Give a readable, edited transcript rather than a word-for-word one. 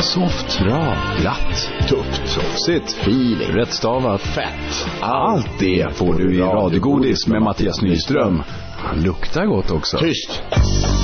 Soft, bra, glatt, tufft, soffsigt, feeling, rättstavat, fett. Allt det får du i radiogodis med Mattias Nyström. Han luktar gott också. Tyst!